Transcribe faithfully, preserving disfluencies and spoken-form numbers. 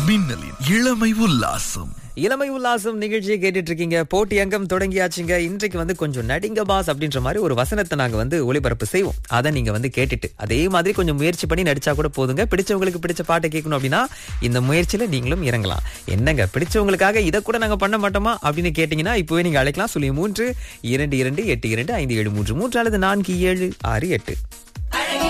மின்னலின் இளமை உல்லாசம். இளமை உல்லாசம் நிகழ்ச்சியை கேட்டுட்டு இருக்கீங்க. போட்டி அங்கம் தொடங்கியாச்சுங்க. இன்றைக்கு வந்து கொஞ்சம் நடிங்க பாஸ் அப்படின்ற மாதிரி ஒரு வசனத்தை நாங்க வந்து ஒளிபரப்பு செய்வோம். அதை நீங்க வந்து கேட்டுட்டு அதே மாதிரி கொஞ்சம் முயற்சி பண்ணி நடிச்சா கூட போதுங்க. பிடிச்சவங்களுக்கு பிடிச்ச பாட்டை கேட்கணும் அப்படின்னா இந்த முயற்சியில நீங்களும் இறங்கலாம். என்னங்க பிடிச்சவங்களுக்காக இதை கூட நாங்க பண்ண மாட்டோமா அப்படின்னு கேட்டீங்கன்னா இப்பவே நீங்க அழைக்கலாம். சொல்லி மூன்று இரண்டு இரண்டு எட்டு இரண்டு ஐந்து ஏழு மூன்று மூன்று அல்லது நான்கு ஏழு ஆறு எட்டு.